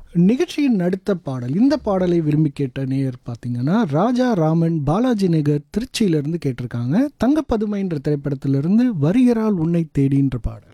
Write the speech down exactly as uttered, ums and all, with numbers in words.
நிகழ்ச்சியின் அடுத்த பாடல், இந்த பாடலை விரும்பி கேட்ட நேயர் பார்த்தீங்கன்னா ராஜா ராமன் பாலாஜி நகர் திருச்சியிலிருந்து கேட்டிருக்காங்க. தங்கப்பதுமைன்ற திரைப்படத்திலிருந்து வருகிறாள் உன்னை தேடின்ற பாடல்.